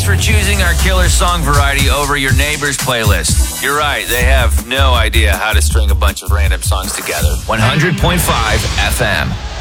Thanks for choosing our killer song variety over your neighbor's playlist. You're right, they have no idea how to string a bunch of random songs together. 100.5 FM.